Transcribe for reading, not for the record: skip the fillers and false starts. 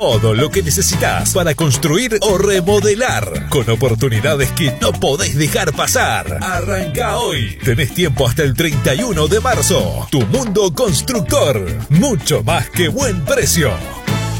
todo lo que necesitas para construir o remodelar, con oportunidades que no podés dejar pasar. Arranca hoy. Tenés tiempo hasta el 31 de marzo. Tu Mundo Constructor. Mucho más que buen precio.